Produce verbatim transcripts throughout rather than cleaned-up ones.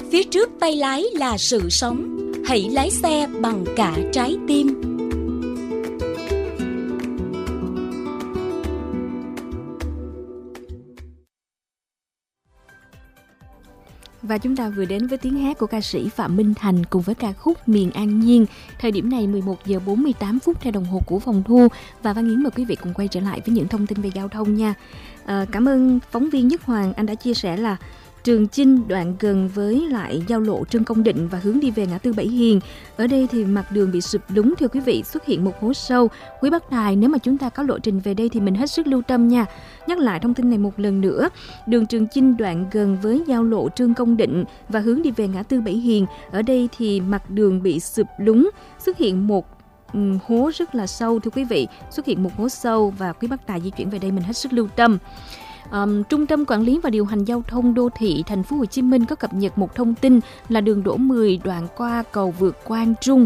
Phía trước tay lái là sự sống. Hãy lái xe bằng cả trái tim. Và chúng ta vừa đến với tiếng hát của ca sĩ Phạm Minh Thành cùng với ca khúc Miền An Nhiên. Thời điểm này mười một giờ bốn mươi tám phút theo đồng hồ của phòng thu. Và Văn Yến mời quý vị cùng quay trở lại với những thông tin về giao thông nha. À, cảm ơn phóng viên Nhất Hoàng, anh đã chia sẻ là Trường Chinh đoạn gần với lại giao lộ Trương Công Định và hướng đi về ngã tư Bảy Hiền. Ở đây thì mặt đường bị sụp lún thưa quý vị, xuất hiện một hố sâu. Quý Bắc Tài, nếu mà chúng ta có lộ trình về đây thì mình hết sức lưu tâm nha. Nhắc lại thông tin này một lần nữa. Đường Trường Chinh đoạn gần với giao lộ Trương Công Định và hướng đi về ngã tư Bảy Hiền. Ở đây thì mặt đường bị sụp lún, xuất hiện một um, hố rất là sâu thưa quý vị. Xuất hiện một hố sâu và Quý Bắc Tài di chuyển về đây mình hết sức lưu tâm. Um, Trung tâm Quản lý và Điều hành Giao thông Đô thị Thành phố Hồ Chí Minh có cập nhật một thông tin là đường Đỗ mười đoạn qua cầu vượt Quang Trung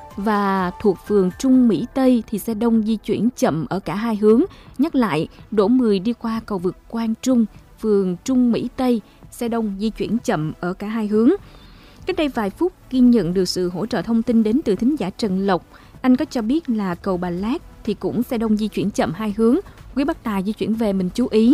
và thuộc phường Trung Mỹ Tây thì xe đông di chuyển chậm ở cả hai hướng. Nhắc lại, Đỗ mười đi qua cầu vượt Quang Trung, phường Trung Mỹ Tây, xe đông di chuyển chậm ở cả hai hướng. Cách đây vài phút ghi nhận được sự hỗ trợ thông tin đến từ thính giả Trần Lộc. Anh có cho biết là cầu Bà Lát thì cũng xe đông di chuyển chậm hai hướng. Quý Bắc Tài di chuyển về mình chú ý.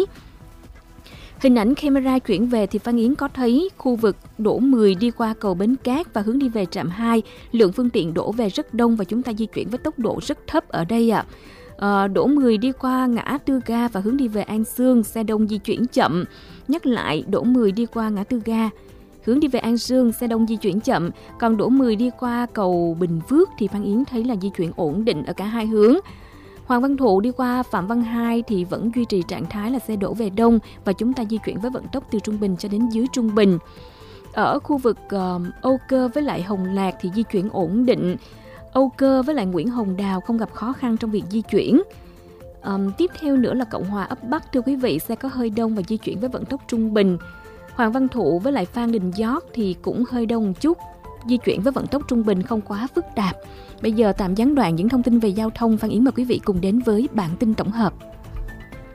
Hình ảnh camera chuyển về thì Phan Yến có thấy khu vực Đỗ mười đi qua cầu Bến Cát và hướng đi về trạm hai, lượng phương tiện đổ về rất đông và chúng ta di chuyển với tốc độ rất thấp ở đây ạ. À. À, Đỗ mười đi qua ngã tư ga và hướng đi về An Sương, xe đông di chuyển chậm. Nhắc lại, Đỗ mười đi qua ngã tư ga, hướng đi về An Sương, xe đông di chuyển chậm. Còn Đỗ mười đi qua cầu Bình Phước thì Phan Yến thấy là di chuyển ổn định ở cả hai hướng. Hoàng Văn Thụ đi qua Phạm Văn Hai thì vẫn duy trì trạng thái là xe đổ về đông và chúng ta di chuyển với vận tốc từ trung bình cho đến dưới trung bình. Ở khu vực uh, Âu Cơ với lại Hồng Lạc thì di chuyển ổn định. Âu Cơ với lại Nguyễn Hồng Đào không gặp khó khăn trong việc di chuyển. Um, tiếp theo nữa là Cộng Hòa ấp Bắc thưa quý vị, xe có hơi đông và di chuyển với vận tốc trung bình. Hoàng Văn Thụ với lại Phan Đình Giót thì cũng hơi đông một chút, di chuyển với vận tốc trung bình không quá phức tạp. Bây giờ tạm gián đoạn những thông tin về giao thông, Phan Yến mời quý vị cùng đến với bản tin tổng hợp.